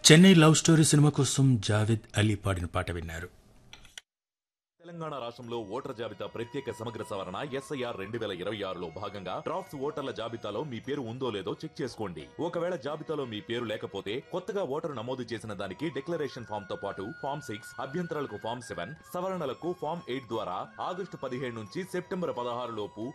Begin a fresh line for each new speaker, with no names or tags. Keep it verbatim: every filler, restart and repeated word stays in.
Chennai love story cinema కోసం జావేద్ అలీ పాడిన పాట విన్నారు.
తెలంగాణ రాష్ట్రంలో ఓటర్ జాబితా ప్రత్యేక సమగ్ర సవరణ ఎస్ఐఆర్ రెండు వేల ఇరవై ఆరులో భాగంగా డ్రాఫ్ట్స్ ఓటర్ల జాబితాలో మీ పేరు ఉందో లేదో చెక్ చేసుకోండి. ఒకవేళ జాబితాలో మీ పేరు లేకపోతే కొత్తగా ఓటరు నమోదు చేసిన దానికి డిక్లరేషన్ ఫామ్ తో పాటు ఫామ్ సిక్స్ అభ్యంతరాలకు ఫామ్ సెవెన్ సవరణలకు ఫామ్ ఎయిట్ ద్వారా ఆగస్టు పదిహేడు నుంచి సెప్టెంబర్ పదహారు లోపు